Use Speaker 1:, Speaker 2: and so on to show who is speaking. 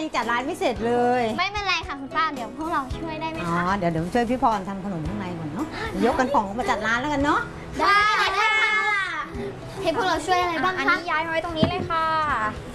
Speaker 1: ยังจัดร้านไม่เสร็จเลย
Speaker 2: ไม่เป็นไรค่ะคุณป้าเดี๋ยวพวกเราช่วยได้ไหมคะ
Speaker 1: เดี๋ยวช่วยพี่พรทำขนมข้างในก่อนเนาะยกกันของมาจัดร้านแล้วกันเนาะ
Speaker 2: ได้ค่ะให้พวกเราช่วยอะไรบ้างคะ
Speaker 3: อันนี้ย้ายมาไว้ตรงนี้เลยค่ะ